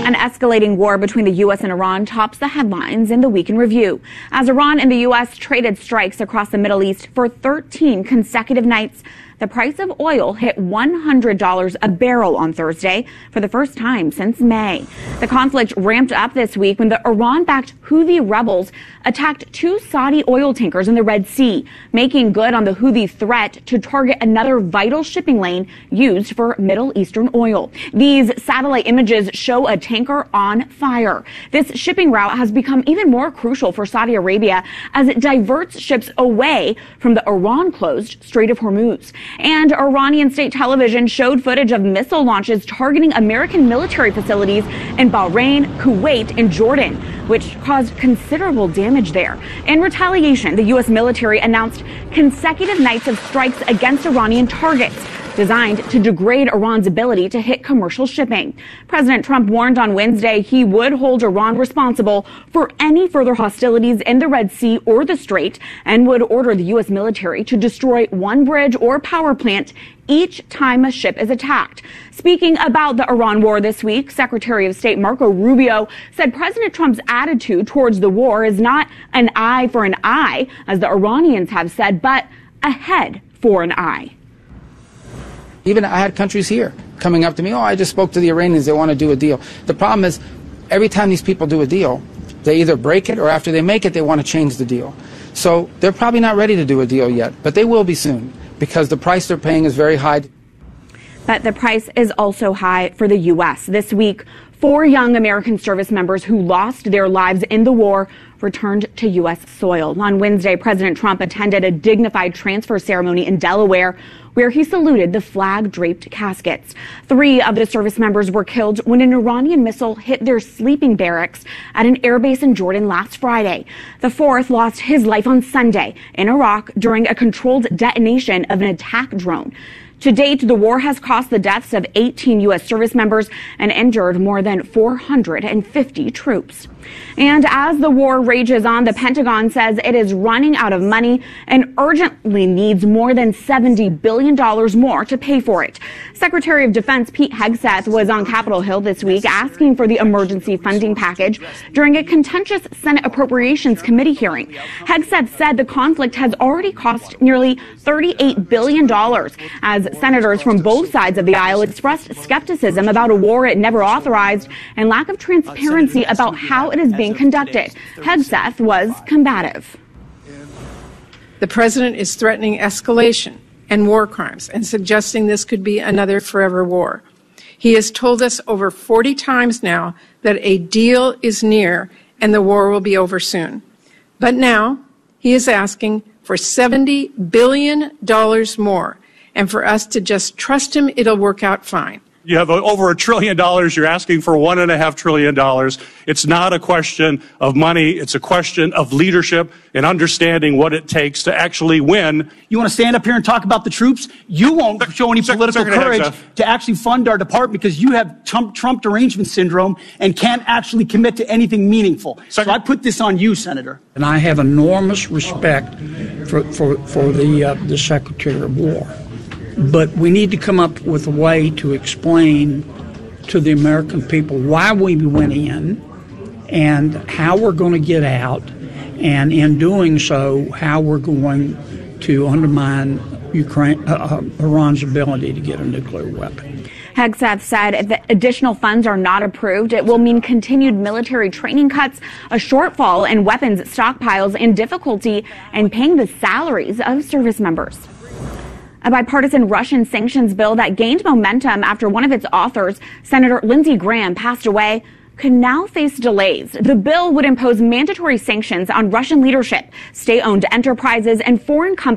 An escalating war between the U.S. and Iran tops the headlines in the Week in Review, as Iran and the U.S. traded strikes across the Middle East for 13 consecutive nights. The price of oil hit $100 a barrel on Thursday for the first time since May. The conflict ramped up this week when the Iran-backed Houthi rebels attacked 2 Saudi oil tankers in the Red Sea, making good on the Houthi threat to target another vital shipping lane used for Middle Eastern oil. These satellite images show a tanker on fire. This shipping route has become even more crucial for Saudi Arabia as it diverts ships away from the Iran-closed Strait of Hormuz. And Iranian state television showed footage of missile launches targeting American military facilities in Bahrain, Kuwait, and Jordan, which caused considerable damage there. In retaliation, the U.S. military announced consecutive nights of strikes against Iranian targets, designed to degrade Iran's ability to hit commercial shipping. President Trump warned on Wednesday he would hold Iran responsible for any further hostilities in the Red Sea or the Strait and would order the U.S. military to destroy one bridge or power plant each time a ship is attacked. Speaking about the Iran war this week, Secretary of State Marco Rubio said President Trump's attitude towards the war is not an eye for an eye, as the Iranians have said, but a head for an eye. Even I had countries here coming up to me, oh, I just spoke to the Iranians, they want to do a deal. The problem is, every time these people do a deal, they either break it or after they make it, they want to change the deal. So they're probably not ready to do a deal yet, but they will be soon because the price they're paying is very high. But the price is also high for the U.S. This week, 4 young American service members who lost their lives in the war returned to U.S. soil. On Wednesday, President Trump attended a dignified transfer ceremony in Delaware where he saluted the flag-draped caskets. 3 of the service members were killed when an Iranian missile hit their sleeping barracks at an airbase in Jordan last Friday. The 4th lost his life on Sunday in Iraq during a controlled detonation of an attack drone. To date, the war has cost the deaths of 18 U.S. service members and injured more than 450 troops. And as the war rages on, the Pentagon says it is running out of money and urgently needs more than $70 billion more to pay for it. Secretary of Defense Pete Hegseth was on Capitol Hill this week asking for the emergency funding package during a contentious Senate Appropriations Committee hearing. Hegseth said the conflict has already cost nearly $38 billion as senators from both sides of the aisle expressed skepticism about a war it never authorized and lack of transparency about how it is being conducted. Hegseth was combative. The president is threatening escalation and war crimes and suggesting this could be another forever war. He has told us over 40 times now that a deal is near and the war will be over soon. But now he is asking for $70 billion more and for us to just trust him it'll work out fine. You have over $1 trillion. You're asking for $1.5 trillion. It's not a question of money. It's a question of leadership and understanding what it takes to actually win. You want to stand up here and talk about the troops? You won't show any political courage to actually fund our department because you have Trump derangement syndrome and can't actually commit to anything meaningful. So I put this on you, Senator. And I have enormous respect for the Secretary of War. But we need to come up with a way to explain to the American people why we went in and how we're going to get out, and in doing so, how we're going to undermine Iran's ability to get a nuclear weapon. Hegseth said if the additional funds are not approved, it will mean continued military training cuts, a shortfall in weapons stockpiles, and difficulty in paying the salaries of service members. A bipartisan Russian sanctions bill that gained momentum after one of its authors, Senator Lindsey Graham, passed away, could now face delays. The bill would impose mandatory sanctions on Russian leadership, state-owned enterprises, and foreign companies